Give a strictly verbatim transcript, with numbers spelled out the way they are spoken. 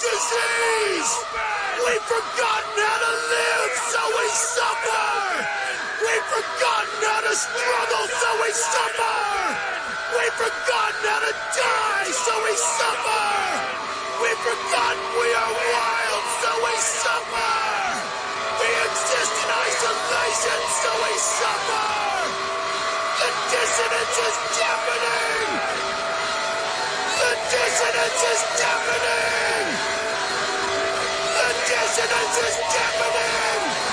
disease. We've forgotten how to live, so we suffer. We've forgotten how to struggle, so we suffer. We've forgotten how to die, so we suffer. We've forgotten we are wild, so we suffer. We exist in isolation, so we suffer. The dissonance is deafening. The dissonance is deafening. The dissonance is deafening.